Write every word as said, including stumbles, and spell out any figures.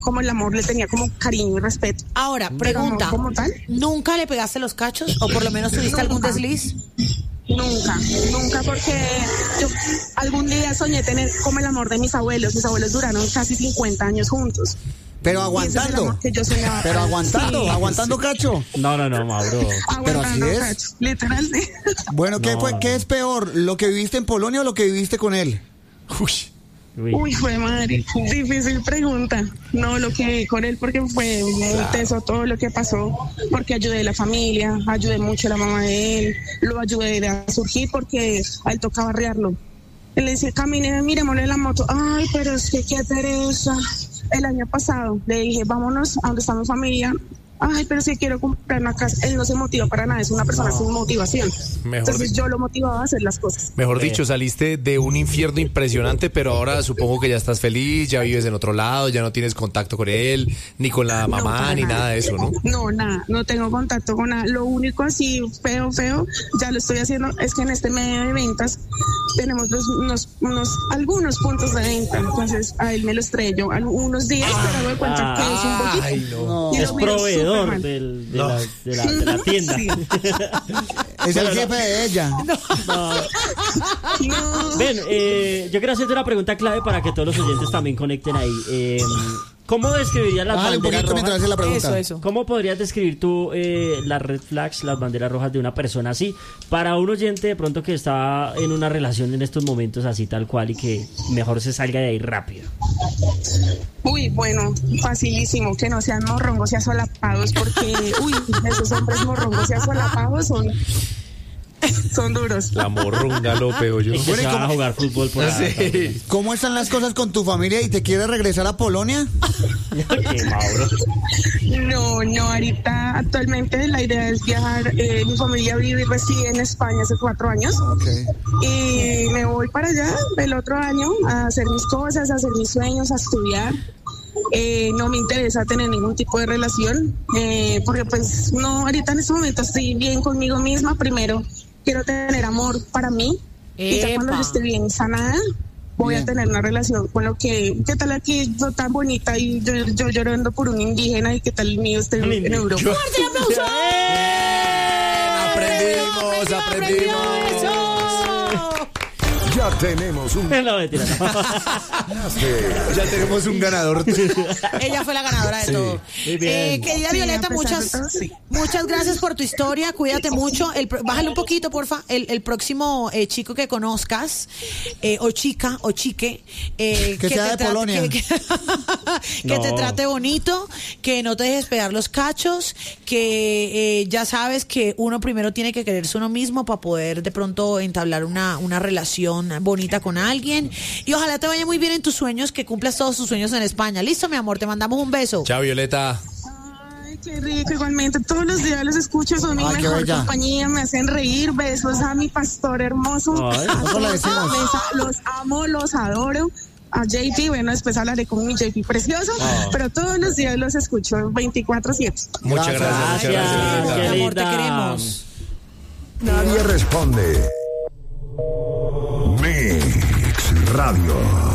como el amor, le tenía como cariño y respeto. Ahora, pregunta, como tal, ¿nunca le pegaste los cachos o por lo menos tuviste nunca, algún desliz? Nunca, nunca, porque yo algún día soñé tener como el amor de mis abuelos. Mis abuelos duraron casi cincuenta años juntos. Pero aguantando, pero aguantando, sí. aguantando cacho. No, no, no, Mauro. Pero así es. Cacho, literalmente. Bueno, ¿qué, no, fue, no. ¿qué es peor? ¿Lo que viviste en Polonia o lo que viviste con él? Uy. Uy, Uy fue madre, difícil pregunta. No, lo que vi con él porque fue muy teso todo lo que pasó, porque ayudé a la familia, ayudé mucho a la mamá de él, lo ayudé a surgir porque a él tocaba arrearlo. Él le decía, camine, miremosle la moto. Ay, pero es que qué pereza. El año pasado le dije, vámonos a donde estamos familia. Ay, pero si quiero comprar una casa. Él no se motiva para nada, es una persona no. sin motivación. Mejor Entonces yo lo motivaba a hacer las cosas. Mejor dicho, saliste de un infierno impresionante, pero ahora supongo que ya estás feliz, ya vives en otro lado, ya no tienes contacto con él, ni con la mamá, no, ni nada. nada de eso, ¿no? No, nada, no tengo contacto con nada. Lo único así feo, feo, ya lo estoy haciendo, es que en este medio de ventas tenemos los, unos, unos, algunos puntos de venta. Entonces a él me los traigo unos días, ah, pero me cuenta ah, que es un poquito. Ay, no. Es proveedor. Del, de, no. la, de, la, de la tienda. Sí. Es el jefe de ella. No. No. No. Ven, eh, yo quiero hacerte una pregunta clave para que todos los oyentes también conecten ahí. Eh, ¿Cómo describirías las Dale, banderas rojas? La pregunta. Eso, eso. ¿Cómo podrías describir tú eh, las red flags, las banderas rojas de una persona así? Para un oyente de pronto que está en una relación en estos momentos así tal cual y que mejor se salga de ahí rápido. Uy, bueno, facilísimo, que no sean morrongos y asolapados, porque, uy, esos hombres morrongos y asolapados son... son duros. La morrunga lo pego yo. Y que se van a jugar fútbol por ahí. Sí. ¿Cómo están las cosas con tu familia y te quieres regresar a Polonia? ¿Qué, Mauro? No, no, ahorita actualmente la idea es viajar. Eh, mi familia vive y reside en España hace cuatro años. Okay. Y me voy para allá el otro año a hacer mis cosas, a hacer mis sueños, a estudiar. Eh, no me interesa tener ningún tipo de relación, eh, porque pues no, ahorita en este momento estoy bien conmigo misma. Primero quiero tener amor para mí. Epa. Y ya cuando yo esté bien sanada voy bien. a tener una relación con lo que, ¿qué tal aquí yo tan bonita y yo, yo llorando por un indígena y qué tal el mío esté en, en Europa? ¡Fuerte aplauso! ¡Aprendimos, aprendimos! Ya tenemos un... No, mentira, no. Ya tenemos un ganador. Ella fue la ganadora de sí. todo. Muy bien. Eh, querida sí, Violeta, muchas, todo, sí. muchas gracias por tu historia. Cuídate mucho. El, bájale un poquito, porfa. El, el próximo eh, chico que conozcas, eh, o chica, o chique, eh, que, que sea te de Polonia. Que, que, que no. te trate bonito, que no te dejes pegar los cachos, que eh, ya sabes que uno primero tiene que quererse uno mismo para poder de pronto entablar una, una relación bonita con alguien, y ojalá te vaya muy bien en tus sueños, que cumplas todos tus sueños en España. Listo, mi amor, te mandamos un beso. Chao, Violeta. Ay, qué rico, igualmente todos los días los escucho, son mi Ay, mejor compañía, me hacen reír. Besos a mi pastor hermoso. Ay, a los, los amo, los adoro. A J P, bueno, después hablaré con mi J P precioso, oh. pero todos los días los escucho veinticuatro siete. Muchas gracias, muchas gracias, gracias. Mi amor, te queremos. Nadie responde. Mix Radio.